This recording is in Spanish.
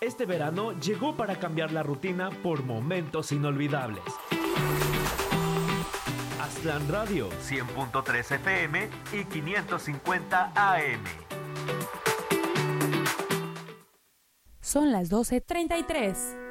Este verano llegó para cambiar la rutina por momentos inolvidables. Aztlán Radio, 100.3 FM y 550 AM. Son las 12:33.